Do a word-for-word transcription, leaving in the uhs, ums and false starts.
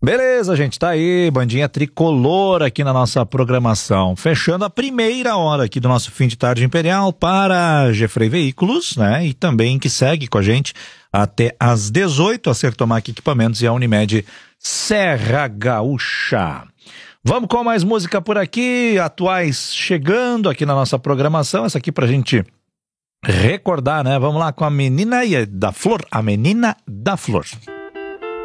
Beleza, gente, tá aí, bandinha tricolor aqui na nossa programação, fechando a primeira hora aqui do nosso fim de tarde imperial para Gefrey Veículos, né, e também que segue com a gente até às dezoito, a Sertomac Equipamentos e a Unimed Serra Gaúcha. Vamos com mais música por aqui, atuais chegando aqui na nossa programação, essa aqui pra gente recordar, né, vamos lá com a Menina da Flor, a Menina da Flor.